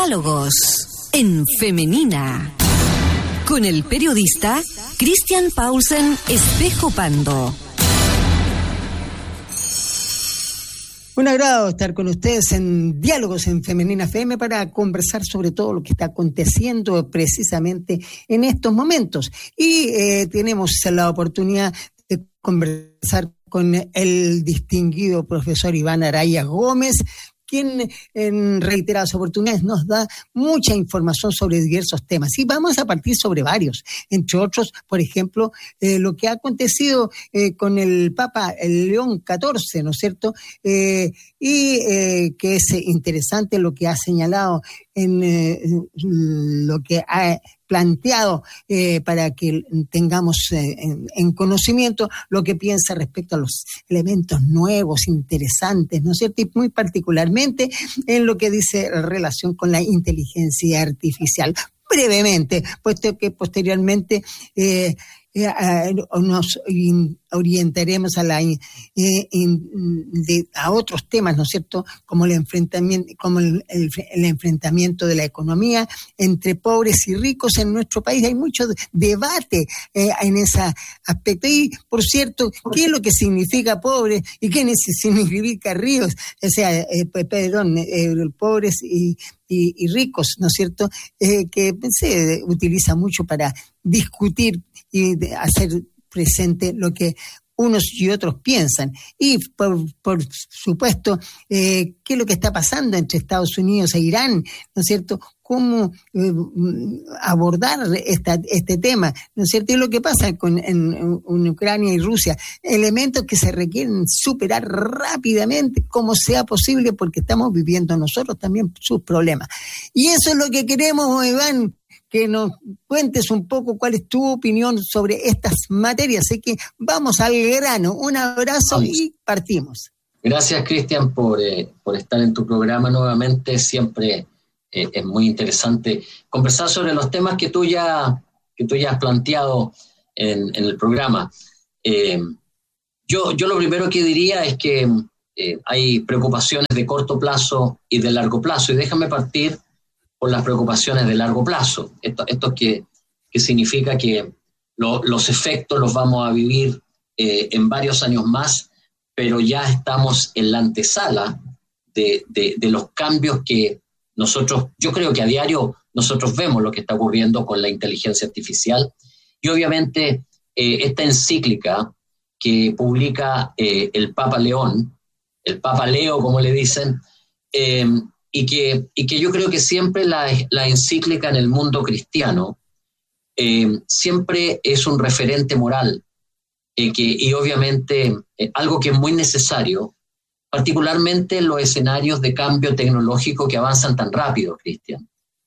Diálogos en Femenina, con el periodista Christian Paulsen Espejo Pando. Un agrado estar con ustedes en Diálogos en Femenina FM para conversar sobre todo lo que está aconteciendo precisamente en estos momentos. Y tenemos la oportunidad de conversar con el distinguido profesor Iván Araya Gómez, quien en reiteradas oportunidades nos da mucha información sobre diversos temas. Y vamos a partir sobre varios, entre otros, por ejemplo, lo que ha acontecido con el Papa el León XIV, ¿no es cierto? Que es interesante lo que ha señalado en lo que ha planteado para que tengamos en conocimiento lo que piensa respecto a los elementos nuevos, interesantes, ¿no es cierto? Y muy particularmente en lo que dice en relación con la inteligencia artificial. Brevemente, puesto que posteriormente nos orientaremos a otros temas, ¿no es cierto?, como el enfrentamiento de la economía entre pobres y ricos en nuestro país. Hay mucho debate en ese aspecto. Y, por cierto, ¿qué es lo que significa pobre y qué significa ricos? O sea, pobres y ricos, ¿no es cierto?, que se utiliza mucho para discutir y hacer presente lo que unos y otros piensan. Y por supuesto, qué es lo que está pasando entre Estados Unidos e Irán, ¿no es cierto? Cómo abordar este tema, ¿no es cierto? Y lo que pasa en Ucrania y Rusia, elementos que se requieren superar rápidamente, como sea posible, porque estamos viviendo nosotros también sus problemas. Y eso es lo que queremos, Iván, que nos cuentes un poco cuál es tu opinión sobre estas materias. Así que vamos al grano. Un abrazo y partimos. Gracias, Cristian, por estar en tu programa nuevamente. Siempre es muy interesante conversar sobre los temas que tú ya has planteado en el programa. Yo lo primero que diría es que hay preocupaciones de corto plazo y de largo plazo. Y déjame partir por las preocupaciones de largo plazo. Esto que significa que los efectos los vamos a vivir en varios años más, pero ya estamos en la antesala de los cambios que yo creo que a diario nosotros vemos lo que está ocurriendo con la inteligencia artificial. Y obviamente esta encíclica que publica el Papa León, el Papa Leo, como le dicen, y que yo creo que siempre la encíclica en el mundo cristiano siempre es un referente moral y obviamente algo que es muy necesario, particularmente en los escenarios de cambio tecnológico que avanzan tan rápido, Cristian.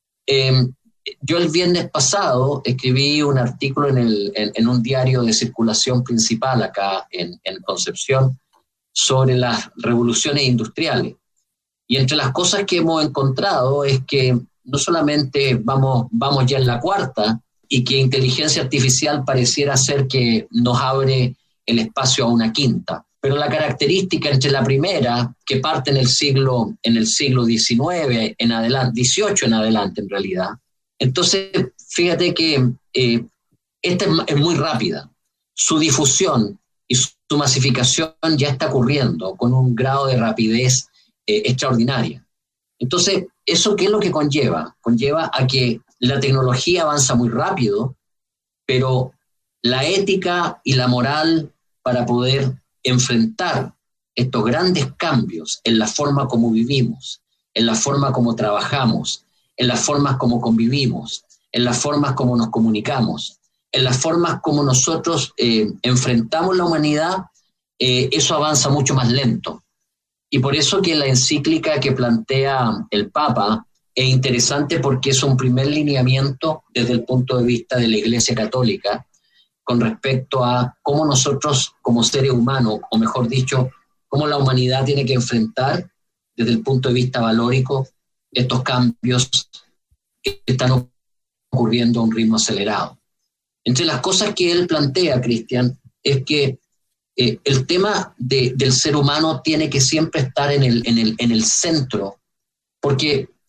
Yo el viernes pasado escribí un artículo en un diario de circulación principal acá en Concepción sobre las revoluciones industriales. Y entre las cosas que hemos encontrado es que no solamente vamos ya en la cuarta y que inteligencia artificial pareciera ser que nos abre el espacio a una quinta, pero la característica entre la primera, que parte en el siglo XIX en adelante, XVIII en adelante en realidad, entonces fíjate que esta es muy rápida. Su difusión y su masificación ya está ocurriendo con un grado de rapidez extraordinaria. Entonces, ¿eso qué es lo que conlleva? Conlleva a que la tecnología avanza muy rápido, pero la ética y la moral para poder enfrentar estos grandes cambios en la forma como vivimos, en la forma como trabajamos, en las formas como convivimos, en las formas como nos comunicamos, en las formas como nosotros enfrentamos la humanidad, eso avanza mucho más lento. Y por eso que la encíclica que plantea el Papa es interesante, porque es un primer lineamiento desde el punto de vista de la Iglesia Católica con respecto a cómo nosotros como seres humanos, o mejor dicho, cómo la humanidad tiene que enfrentar desde el punto de vista valórico estos cambios que están ocurriendo a un ritmo acelerado. Entre las cosas que él plantea, Cristian, es que el tema del ser humano tiene que siempre estar en el centro, porque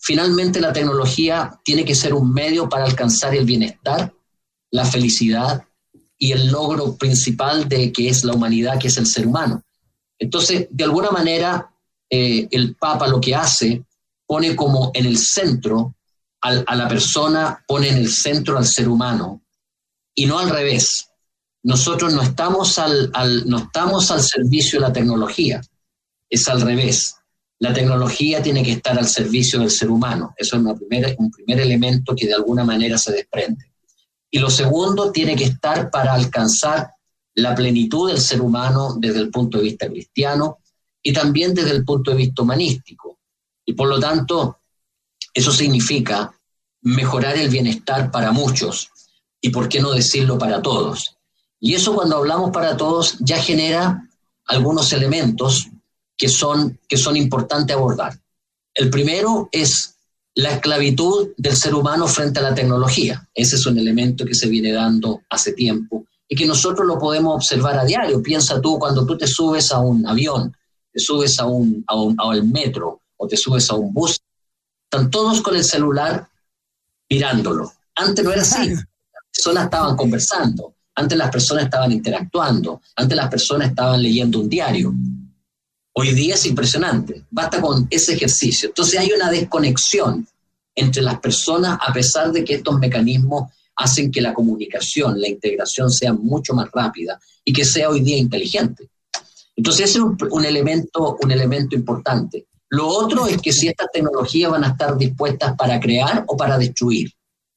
finalmente la tecnología tiene que ser un medio para alcanzar el bienestar, la felicidad y el logro principal de que es la humanidad, que es el ser humano. Entonces, de alguna manera, el Papa lo que hace, pone como en el centro a la persona, pone en el centro al ser humano, y no al revés. Nosotros no estamos al servicio de la tecnología, es al revés. La tecnología tiene que estar al servicio del ser humano. Eso es un primer elemento que de alguna manera se desprende. Y lo segundo, tiene que estar para alcanzar la plenitud del ser humano desde el punto de vista cristiano y también desde el punto de vista humanístico. Y por lo tanto, eso significa mejorar el bienestar para muchos y, por qué no decirlo, para todos. Y eso, cuando hablamos para todos, ya genera algunos elementos que son importantes abordar. El primero es la esclavitud del ser humano frente a la tecnología. Ese es un elemento que se viene dando hace tiempo y que nosotros lo podemos observar a diario. Piensa tú, cuando tú te subes a un avión, te subes al metro o te subes a un bus, están todos con el celular mirándolo. Antes no era así. Las personas estaban conversando, antes las personas estaban interactuando, antes las personas estaban leyendo un diario. Hoy día es impresionante, basta con ese ejercicio. Entonces hay una desconexión entre las personas, a pesar de que estos mecanismos hacen que la comunicación, la integración sea mucho más rápida y que sea hoy día inteligente. Entonces ese es un elemento importante. Lo otro es que si estas tecnologías van a estar dispuestas para crear o para destruir.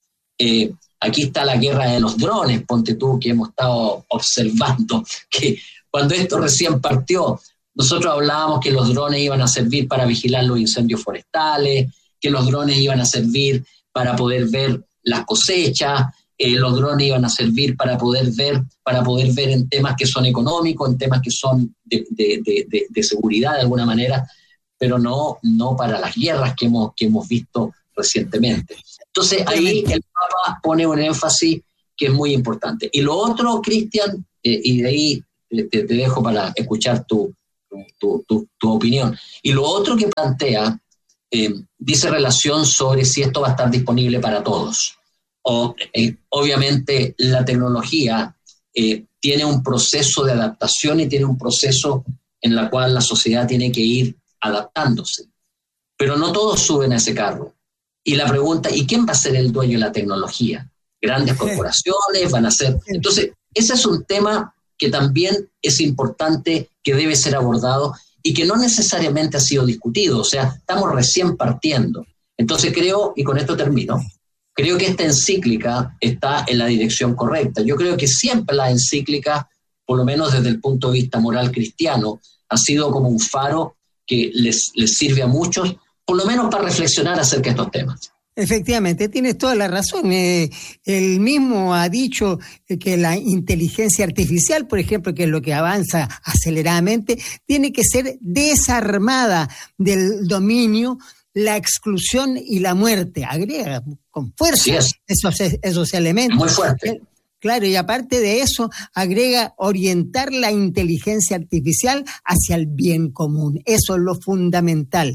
Aquí está la guerra de los drones, ponte tú, que hemos estado observando, que cuando esto recién partió, nosotros hablábamos que los drones iban a servir para vigilar los incendios forestales, que los drones iban a servir para poder ver las cosechas, los drones iban a servir para poder ver en temas que son económicos, en temas que son de seguridad de alguna manera, pero no para las guerras que hemos visto recientemente. Entonces ahí el Papa pone un énfasis que es muy importante. Y lo otro, Cristian, y de ahí te dejo para escuchar tu opinión. Y lo otro que plantea, dice relación sobre si esto va a estar disponible para todos. Obviamente la tecnología tiene un proceso de adaptación y tiene un proceso en el cual la sociedad tiene que ir adaptándose. Pero no todos suben a ese carro. Y la pregunta, ¿y quién va a ser el dueño de la tecnología? Grandes corporaciones van a ser... Entonces, ese es un tema que también es importante, que debe ser abordado y que no necesariamente ha sido discutido. O sea, estamos recién partiendo. Entonces creo, y con esto termino, creo que esta encíclica está en la dirección correcta. Yo creo que siempre la encíclica, por lo menos desde el punto de vista moral cristiano, ha sido como un faro que les sirve a muchos, por lo menos para reflexionar acerca de estos temas. Efectivamente, tienes toda la razón. Él mismo ha dicho que la inteligencia artificial, por ejemplo, que es lo que avanza aceleradamente, tiene que ser desarmada del dominio, la exclusión y la muerte. Agrega con fuerza esos elementos. Muy fuerte. Claro, y aparte de eso, agrega orientar la inteligencia artificial hacia el bien común. Eso es lo fundamental.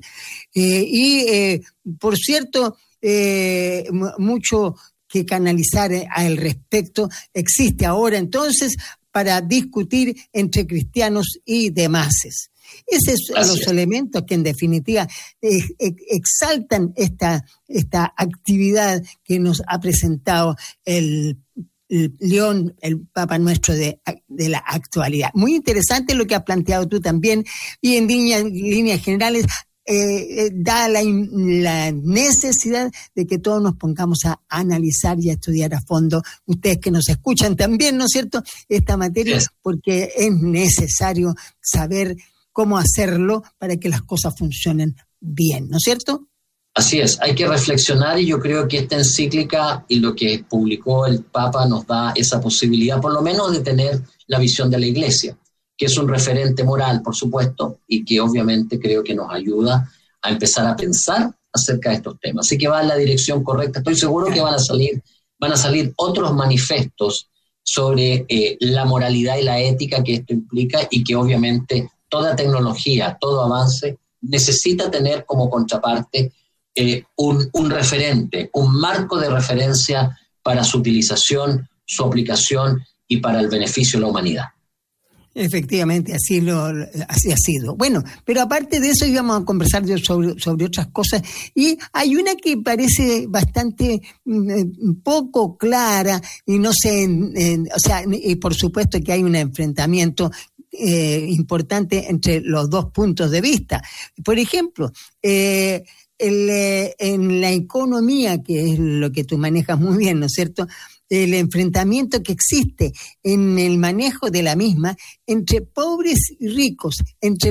Por cierto, mucho que canalizar al respecto existe ahora entonces para discutir entre cristianos y demás. Esos son los elementos que en definitiva exaltan esta actividad que nos ha presentado el León, el Papa nuestro de la actualidad. Muy interesante lo que has planteado tú también, y en líneas generales da la necesidad de que todos nos pongamos a analizar y a estudiar a fondo, ustedes que nos escuchan también, ¿no es cierto?, esta materia, porque es necesario saber cómo hacerlo para que las cosas funcionen bien, ¿no es cierto? Así es, hay que reflexionar, y yo creo que esta encíclica y lo que publicó el Papa nos da esa posibilidad, por lo menos, de tener la visión de la Iglesia, que es un referente moral, por supuesto, y que obviamente creo que nos ayuda a empezar a pensar acerca de estos temas. Así que va en la dirección correcta. Estoy seguro que van a salir otros manifestos sobre la moralidad y la ética que esto implica, y que obviamente toda tecnología, todo avance necesita tener como contraparte un referente, un marco de referencia para su utilización, su aplicación y para el beneficio de la humanidad. Efectivamente, así ha sido. Bueno, pero aparte de eso íbamos a conversar sobre otras cosas, y hay una que parece bastante poco clara, y no sé, y por supuesto que hay un enfrentamiento importante entre los dos puntos de vista. Por ejemplo, en la economía, que es lo que tú manejas muy bien, ¿no es cierto?, el enfrentamiento que existe en el manejo de la misma entre pobres y ricos, entre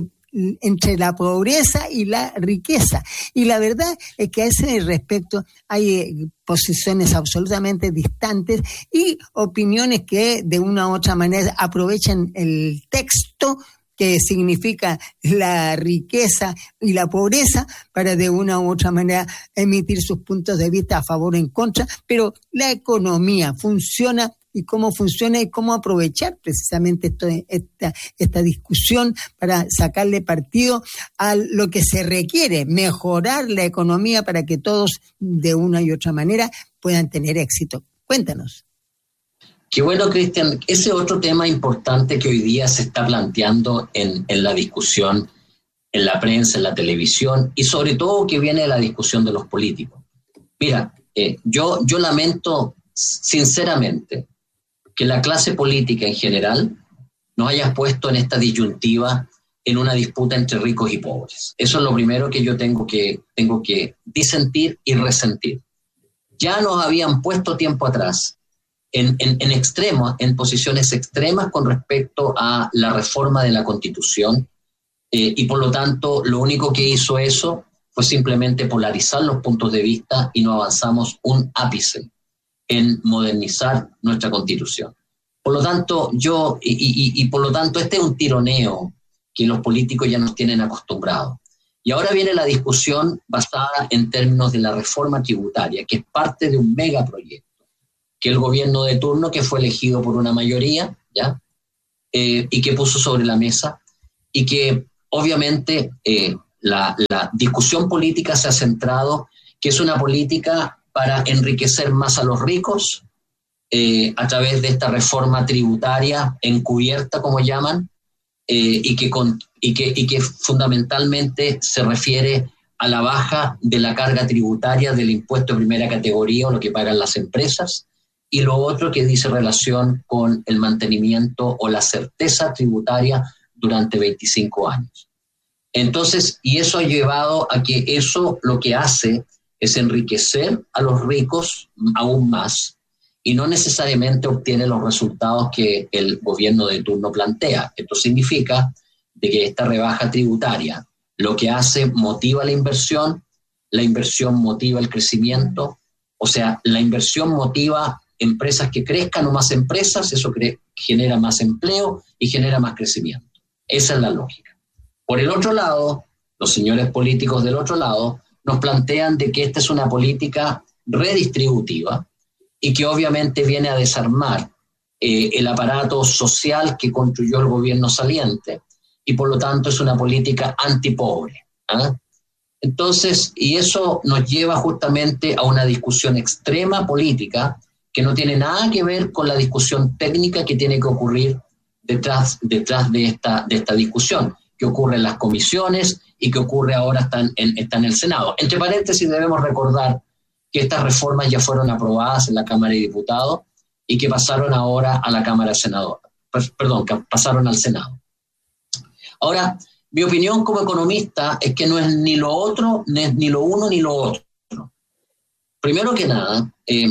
la pobreza y la riqueza. Y la verdad es que a ese respecto hay posiciones absolutamente distantes y opiniones que de una u otra manera aprovechan el texto que significa la riqueza y la pobreza para de una u otra manera emitir sus puntos de vista a favor o en contra, pero la economía funciona, y cómo funciona y cómo aprovechar precisamente esta discusión para sacarle partido a lo que se requiere, mejorar la economía para que todos de una y otra manera puedan tener éxito. Cuéntanos. Qué bueno, Cristian. Ese otro tema importante que hoy día se está planteando en la discusión, en la prensa, en la televisión, y sobre todo que viene de la discusión de los políticos. Mira, yo lamento sinceramente que la clase política en general nos haya puesto en esta disyuntiva, en una disputa entre ricos y pobres. Eso es lo primero que yo tengo que disentir y resentir. Ya nos habían puesto tiempo atrás en extremos, en posiciones extremas con respecto a la reforma de la Constitución, y por lo tanto lo único que hizo eso fue simplemente polarizar los puntos de vista y no avanzamos un ápice en modernizar nuestra Constitución. Por lo tanto, por lo tanto este es un tironeo que los políticos ya nos tienen acostumbrados. Y ahora viene la discusión basada en términos de la reforma tributaria, que es parte de un megaproyecto que el gobierno de turno, que fue elegido por una mayoría, ¿ya? Y que puso sobre la mesa, y que obviamente la discusión política se ha centrado que es una política para enriquecer más a los ricos a través de esta reforma tributaria encubierta, como llaman, y que fundamentalmente se refiere a la baja de la carga tributaria del impuesto de primera categoría, o lo que pagan las empresas, y lo otro que dice relación con el mantenimiento o la certeza tributaria durante 25 años. Entonces, y eso ha llevado a que eso lo que hace es enriquecer a los ricos aún más, y no necesariamente obtiene los resultados que el gobierno de turno plantea. Esto significa de que esta rebaja tributaria lo que hace motiva la inversión motiva el crecimiento, o sea, la inversión motiva empresas que crezcan o más empresas, eso genera más empleo y genera más crecimiento. Esa es la lógica. Por el otro lado, los señores políticos del otro lado nos plantean de que esta es una política redistributiva y que obviamente viene a desarmar el aparato social que construyó el gobierno saliente, y por lo tanto es una política antipobre. Entonces, y eso nos lleva justamente a una discusión extrema política que no tiene nada que ver con la discusión técnica que tiene que ocurrir detrás de esta discusión, que ocurre en las comisiones y que ocurre ahora está en el Senado. Entre paréntesis, debemos recordar que estas reformas ya fueron aprobadas en la Cámara de Diputados y que pasaron ahora a la Cámara de Senadores. Perdón, que pasaron al Senado. Ahora, mi opinión como economista es que no es ni lo otro, ni lo uno ni lo otro. Primero que nada,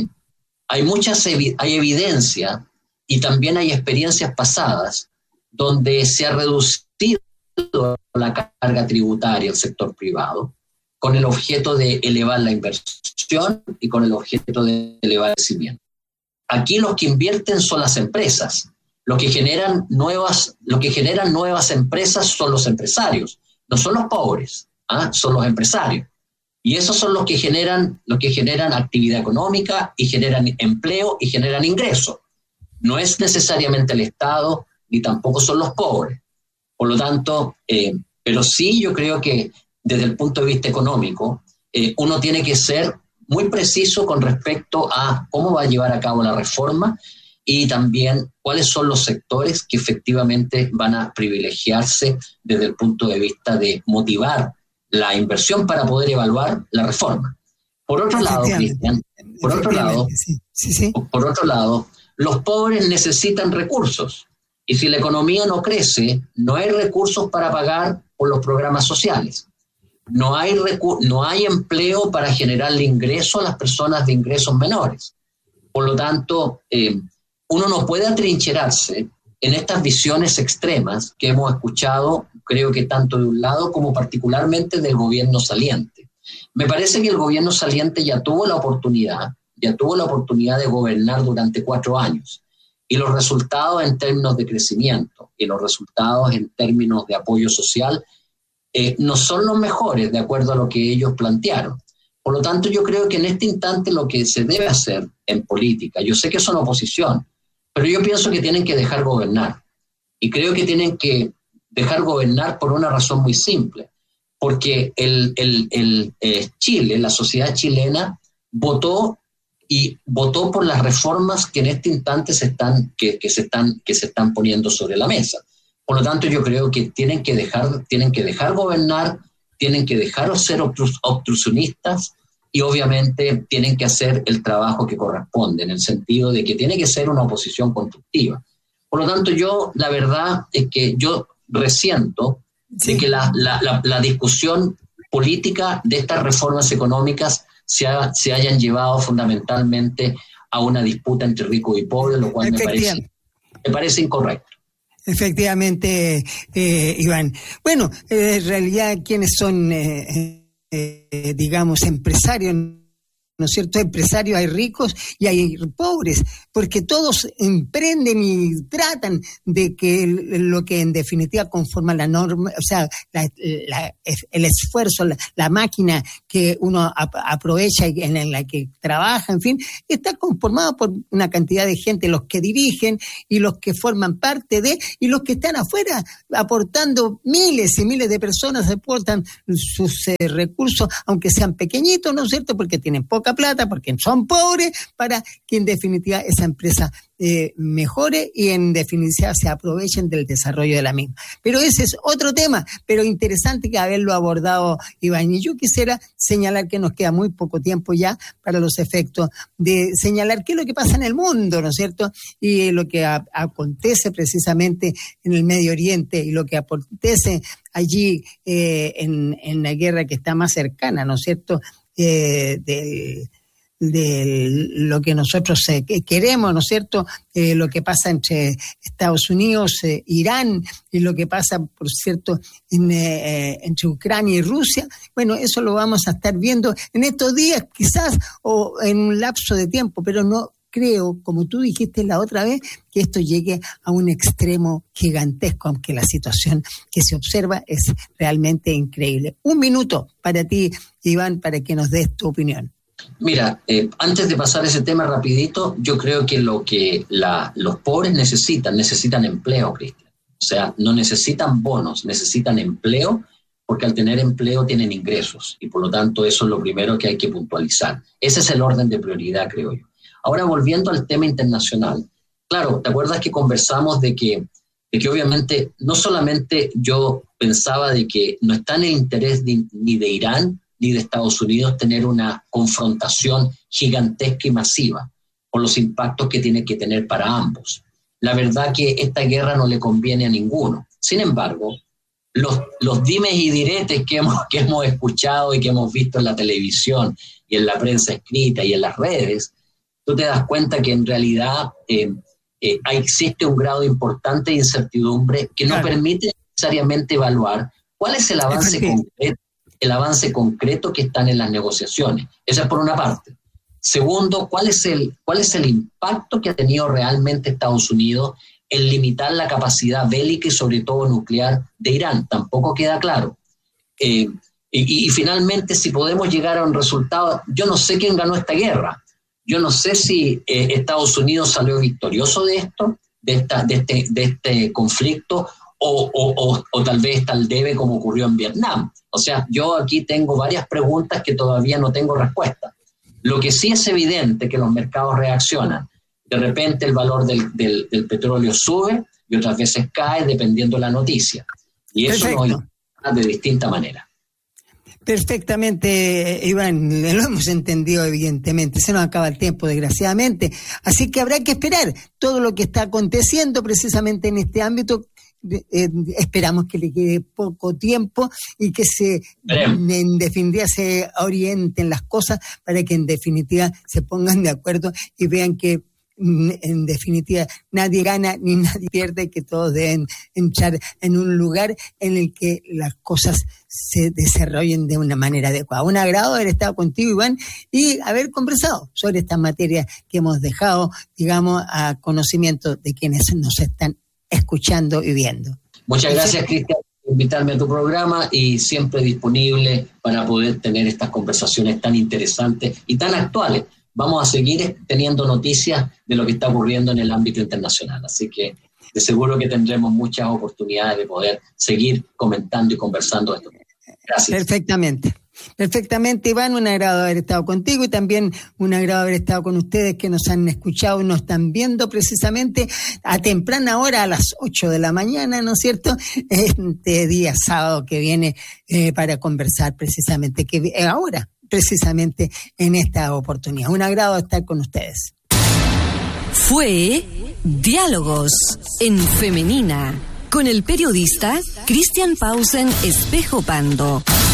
hay evidencia y también hay experiencias pasadas donde se ha reducido la carga tributaria del sector privado con el objeto de elevar la inversión y con el objeto de elevar el crecimiento. Aquí los que invierten son las empresas. Lo que generan nuevas empresas son los empresarios, no son los pobres, son los empresarios. Y esos son los que generan actividad económica y generan empleo y generan ingresos. No es necesariamente el Estado, ni tampoco son los pobres. Por lo tanto, pero sí yo creo que desde el punto de vista económico, uno tiene que ser muy preciso con respecto a cómo va a llevar a cabo la reforma y también cuáles son los sectores que efectivamente van a privilegiarse desde el punto de vista de motivar la inversión para poder evaluar la reforma. Por otro lado, Cristian, por otro lado, los pobres necesitan recursos y si la economía no crece, no hay recursos para pagar por los programas sociales. No hay empleo para generarle ingreso a las personas de ingresos menores. Por lo tanto, uno no puede atrincherarse en estas visiones extremas que hemos escuchado, creo que tanto de un lado como particularmente del gobierno saliente. Me parece que el gobierno saliente ya tuvo la oportunidad de gobernar durante 4 años. Y los resultados en términos de crecimiento y los resultados en términos de apoyo social no son los mejores de acuerdo a lo que ellos plantearon. Por lo tanto, yo creo que en este instante lo que se debe hacer en política, yo sé que son oposición, pero yo pienso que tienen que dejar gobernar. Y creo que tienen que dejar gobernar por una razón muy simple, porque Chile, la sociedad chilena, votó por las reformas que en este instante se están poniendo sobre la mesa. Por lo tanto, yo creo que tienen que dejar gobernar, tienen que dejar ser obstruccionistas y obviamente tienen que hacer el trabajo que corresponde, en el sentido de que tiene que ser una oposición constructiva. Por lo tanto, la verdad es que yo resiento de que la discusión política de estas reformas económicas se hayan llevado fundamentalmente a una disputa entre ricos y pobres, lo cual me parece incorrecto. Efectivamente, Iván. Bueno, en realidad, ¿quiénes son, digamos, empresarios? ¿No es cierto? Empresarios, hay ricos y hay pobres, porque todos emprenden y tratan de que lo que en definitiva conforma la norma, o sea, el esfuerzo, la máquina que uno aprovecha y en la que trabaja, en fin, está conformado por una cantidad de gente, los que dirigen y los que forman parte de, y los que están afuera aportando, miles y miles de personas aportan sus recursos, aunque sean pequeñitos, ¿no es cierto? Porque tienen poca plata, porque son pobres, para que en definitiva esa empresa mejore y en definitiva se aprovechen del desarrollo de la misma. Pero ese es otro tema, pero interesante que haberlo abordado, Iván. Y yo quisiera señalar que nos queda muy poco tiempo ya para los efectos de señalar qué es lo que pasa en el mundo, ¿no es cierto? Y lo que acontece precisamente en el Medio Oriente y lo que acontece allí en la guerra que está más cercana, ¿no es cierto?, de lo que nosotros queremos, ¿no es cierto?, lo que pasa entre Estados Unidos, Irán, y lo que pasa, por cierto, entre Ucrania y Rusia. Bueno, eso lo vamos a estar viendo en estos días quizás o en un lapso de tiempo, pero no creo, como tú dijiste la otra vez, que esto llegue a un extremo gigantesco, aunque la situación que se observa es realmente increíble. 1 minuto para ti, Iván, para que nos des tu opinión. Mira, antes de pasar ese tema rapidito, yo creo que lo que los pobres necesitan empleo, Cristian. O sea, no necesitan bonos, necesitan empleo, porque al tener empleo tienen ingresos y por lo tanto eso es lo primero que hay que puntualizar. Ese es el orden de prioridad, creo yo. Ahora, volviendo al tema internacional, claro, ¿te acuerdas que conversamos de que obviamente no solamente yo pensaba de que no está en el interés ni de Irán ni de Estados Unidos tener una confrontación gigantesca y masiva por los impactos que tiene que tener para ambos? La verdad que esta guerra no le conviene a ninguno. Sin embargo, los dimes y diretes que hemos escuchado y que hemos visto en la televisión y en la prensa escrita y en las redes, tú te das cuenta que en realidad existe un grado importante de incertidumbre que no permite necesariamente evaluar cuál es el avance concreto que están en las negociaciones. Esa es por una parte. Segundo, ¿cuál es el impacto que ha tenido realmente Estados Unidos en limitar la capacidad bélica y sobre todo nuclear de Irán? Tampoco queda claro. Y finalmente, si podemos llegar a un resultado, yo no sé quién ganó esta guerra. Yo no sé si Estados Unidos salió victorioso de esto, de este conflicto, o tal vez está al debe como ocurrió en Vietnam. O sea, yo aquí tengo varias preguntas que todavía no tengo respuesta. Lo que sí es evidente que los mercados reaccionan. De repente el valor del petróleo sube y otras veces cae dependiendo de la noticia. Y eso nos impacta de distinta manera. Perfectamente, Iván, lo hemos entendido evidentemente, se nos acaba el tiempo desgraciadamente, así que habrá que esperar todo lo que está aconteciendo precisamente en este ámbito. Esperamos que le quede poco tiempo y que en definitiva se orienten las cosas para que en definitiva se pongan de acuerdo y vean que en definitiva nadie gana ni nadie pierde, que todos deben entrar en un lugar en el que las cosas se desarrollen de una manera adecuada. Un agrado haber estado contigo, Iván, y haber conversado sobre estas materias que hemos dejado, digamos, a conocimiento de quienes nos están escuchando y viendo. Muchas gracias, Cristian, por invitarme a tu programa y siempre disponible para poder tener estas conversaciones tan interesantes y tan actuales. Vamos a seguir teniendo noticias de lo que está ocurriendo en el ámbito internacional. Así que de seguro que tendremos muchas oportunidades de poder seguir comentando y conversando esto. Gracias. Perfectamente, Iván, un agrado haber estado contigo y también un agrado haber estado con ustedes que nos han escuchado y nos están viendo precisamente a temprana hora, a las 8 de la mañana, ¿no es cierto? Este día sábado que viene para conversar precisamente, que ahora precisamente en esta oportunidad. Un agrado estar con ustedes. Fue Diálogos en Femenina con el periodista Cristian Paulsen Espejo Pando.